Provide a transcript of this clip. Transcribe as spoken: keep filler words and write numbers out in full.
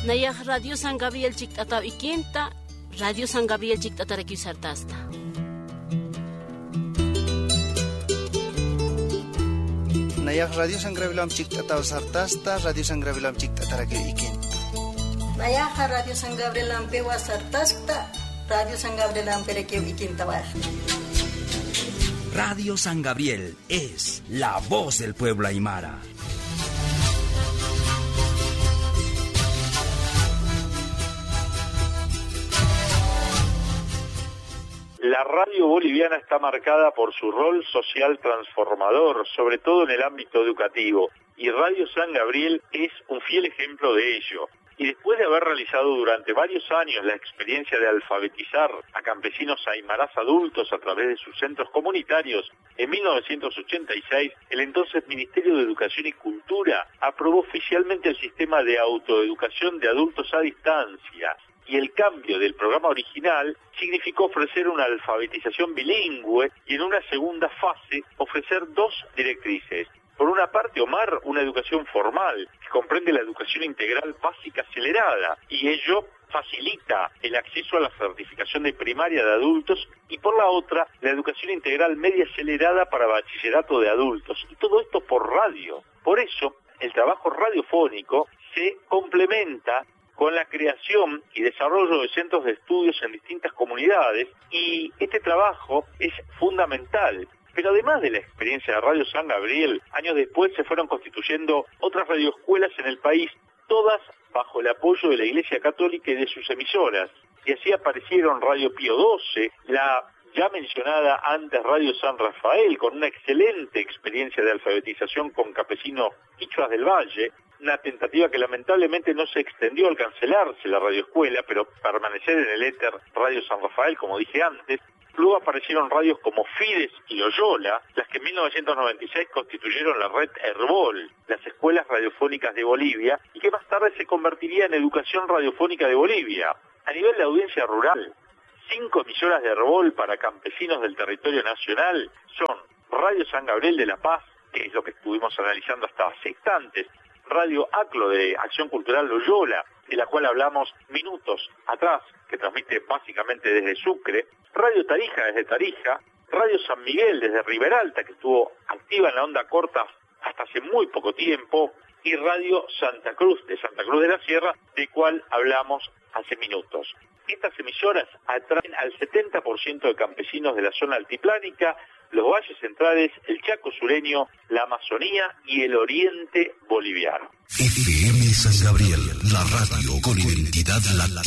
Nayaj Radio San Gabriel Chiktataw Ikinta, Radio San Gabriel Chiktataraki Sartasta. Nayaj Radio San Gabriel Chiktataw Sartasta, Radio San Gabriel Chiktataraki Ikinta. Nayaj Radio San Gabriel Ampewa Sartasta, Radio San Gabriel Amperekeu Ikinta. Radio San Gabriel es la voz del pueblo aymara. La radio boliviana está marcada por su rol social transformador, sobre todo en el ámbito educativo, y Radio San Gabriel es un fiel ejemplo de ello. Y después de haber realizado durante varios años la experiencia de alfabetizar a campesinos aymarás adultos a través de sus centros comunitarios, en mil novecientos ochenta y seis el entonces Ministerio de Educación y Cultura aprobó oficialmente el sistema de autoeducación de adultos a distancia. Y el cambio del programa original significó ofrecer una alfabetización bilingüe y en una segunda fase ofrecer dos directrices. Por una parte, Omar, una educación formal que comprende la educación integral básica acelerada y ello facilita el acceso a la certificación de primaria de adultos, y por la otra, la educación integral media acelerada para bachillerato de adultos. Y todo esto por radio. Por eso, el trabajo radiofónico se complementa con la creación y desarrollo de centros de estudios en distintas comunidades, y este trabajo es fundamental. Pero además de la experiencia de Radio San Gabriel, años después se fueron constituyendo otras radioescuelas en el país, todas bajo el apoyo de la Iglesia Católica y de sus emisoras. Y así aparecieron Radio Pío doce, la ya mencionada antes Radio San Rafael, con una excelente experiencia de alfabetización con campesinos quichuas del Valle, una tentativa que lamentablemente no se extendió al cancelarse la radioescuela, pero permanecer en el éter Radio San Rafael, como dije antes. Luego aparecieron radios como Fides y Loyola, las que en mil novecientos noventa y seis constituyeron la red Herbol, las escuelas radiofónicas de Bolivia, y que más tarde se convertiría en Educación Radiofónica de Bolivia. A nivel de audiencia rural, cinco emisoras de Herbol para campesinos del territorio nacional son Radio San Gabriel de La Paz, que es lo que estuvimos analizando hasta hace instantes, Radio ACLO de Acción Cultural Loyola, de la cual hablamos minutos atrás, que transmite básicamente desde Sucre, Radio Tarija desde Tarija, Radio San Miguel desde Riberalta, que estuvo activa en la onda corta hasta hace muy poco tiempo, y Radio Santa Cruz de Santa Cruz de la Sierra, de cual hablamos hace minutos. Estas emisoras atraen al setenta por ciento de campesinos de la zona altiplánica, los valles centrales, el Chaco sureño, la Amazonía y el oriente boliviano. F M San Gabriel, la radio con identidad latina.